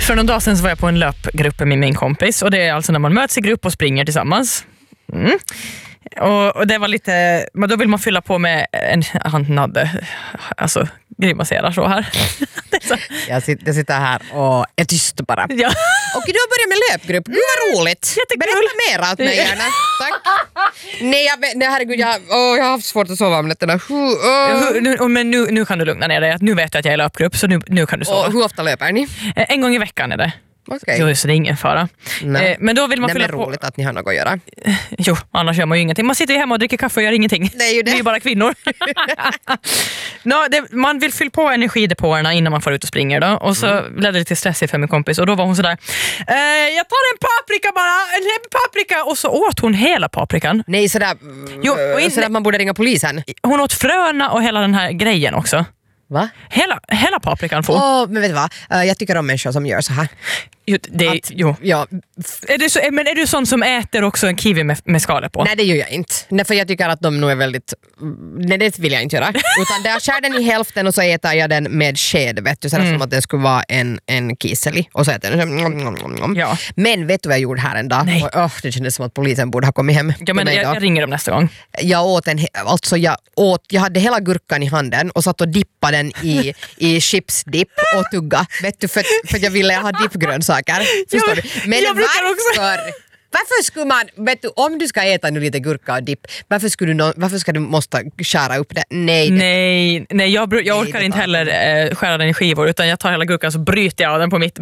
För någon dag sedan så var jag på en löpgrupp med min kompis. Och det är alltså när man möts i grupp och springer tillsammans. Och det var lite, men då vill man fylla på med han hade alltså grimaserar så här. Så. Jag sitter här och är tyst bara. Ja. Och du har börjat med löpgrupp. Gud vad roligt. Berätta mer åt mig gärna. Tack. Nej, herregud, jag har haft svårt att sova om nätterna. Men nu kan du lugna ner dig. Att nu vet jag att jag är i löpgrupp, så nu kan du sova. Och hur ofta löper ni? En gång i veckan är det. Okay. Jo, så det är ingen fara. Men då vill man fylla på. Roligt att ni har något att göra. Jo, annars gör man ju ingenting. Man sitter ju hemma och dricker kaffe och gör ingenting. Det är ju det. Vi är ju bara kvinnor. Man vill fylla på energidepåerna innan man får ut och springer då. Och så ledde det till stressigt för min kompis. Och då var hon sådär, jag tar en paprika bara, en paprika. Och så åt hon hela paprikan. Nej, sådär, sådär man borde ringa polisen. Hon åt fröna och hela den här grejen också. Va? Hela paprikan får. Men vet du vad? Jag tycker om människor som gör så här. Ja. Är du sån som äter också en kiwi med skalet på? Nej, det gör jag inte. Nej, för jag tycker att de nog är väldigt... Nej, det vill jag inte göra. Utan där skär den i hälften och så äter jag den med sked, vet du. Sådär som att det skulle vara en kiseli. Och så äter den. Ja. Men vet du vad jag gjorde här en dag? Det kändes som att polisen borde ha kommit hem. Ja, men jag ringer dem nästa gång. Jag hade hela gurkan i handen och satt och dippade den i chipsdipp och tugga. Vet du, för jag ville ha dippgrönsaker. Förstår du? Men varför skulle man, vet du, om du ska äta nu lite gurka och dipp, varför ska du måste skära upp det? Nej, jag orkar inte heller skära den i skivor, utan jag tar hela gurkan så bryter jag av den på mitt.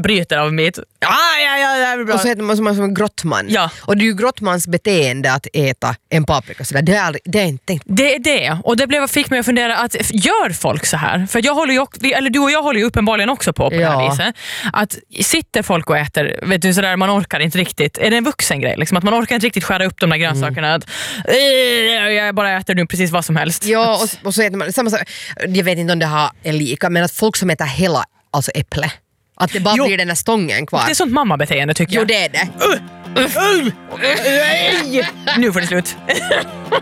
Och så äter man som en grottman. Ja. Och det är ju grottmans beteende att äta en paprika sådär. Det är inte. Det är det. Och det fick mig att fundera, att gör folk så här? För jag håller ju, du och jag håller ju uppenbarligen också på det här viset. Att sitter folk och äter, vet du, sådär, man orkar inte riktigt. Är det en vuxen grej? Liksom, att man orkar inte riktigt skära upp de där grönsakerna. Att, jag bara äter nu precis vad som helst. Ja, och så äter man samma sak. Jag vet inte om det är lika, men att folk som äter hela, alltså äpple, att det bara blir den här stången kvar. Det är sånt mammabeteende tycker jag. Jo, det är det. Nu får det slut.